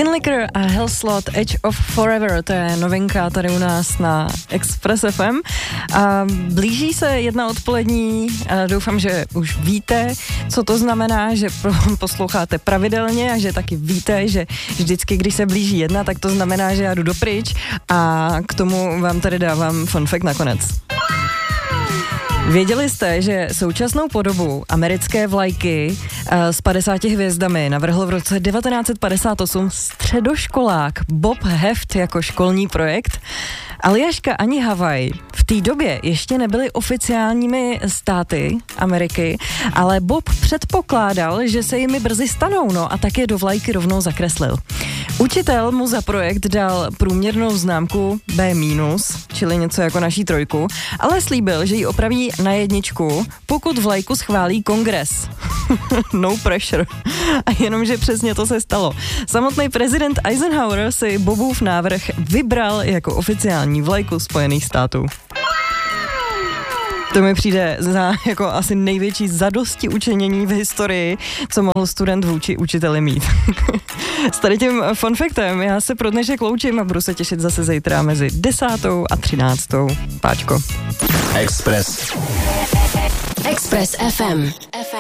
Tin Liquor a Hellslot Edge of Forever, to je novinka tady u nás na Express FM. A blíží se 1 odpolední, doufám, že už víte, co to znamená, že posloucháte pravidelně a že taky víte, že vždycky, když se blíží 1, tak to znamená, že já jdu dopryč a k tomu vám tady dávám fun fact nakonec. Věděli jste, že současnou podobu americké vlajky s 50 hvězdami navrhl v roce 1958 středoškolák Bob Heft jako školní projekt? Aljaška ani Havaj v té době ještě nebyly oficiálními státy Ameriky, ale Bob předpokládal, že se jimi brzy stanou, no a tak je do vlajky rovnou zakreslil. Učitel mu za projekt dal průměrnou známku B-, čili něco jako naší 3, ale slíbil, že ji opraví na 1, pokud vlajku schválí kongres. No pressure. A jenomže přesně to se stalo. Samotný prezident Eisenhower si Bobův návrh vybral jako oficiální vlajku Spojených států. To mi přijde za jako asi největší zadosti učinění v historii, co mohl student vůči učiteli mít. S tady tím fun factem já se pro dnešek loučím a budu se těšit zase zítra mezi 10. a 13. Páčko. Express FM.